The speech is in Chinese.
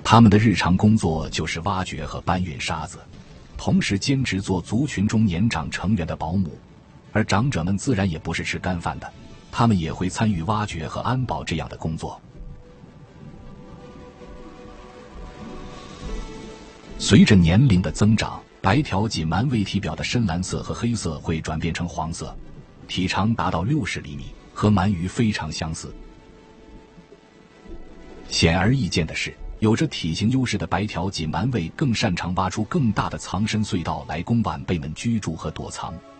他们的日常工作就是挖掘和搬运沙子，同时兼职做族群中年长成员的保姆，而长者们自然也不是吃干饭的，他们也会参与挖掘和安保这样的工作。随着年龄的增长，白条脊鳗胃体表的深蓝色和黑色会转变成黄色，体长达到60厘米，和鳗鱼非常相似。显而易见的是，有着体型优势的白条脊鳗胃更擅长挖出更大的藏身隧道来供晚辈们居住和躲藏。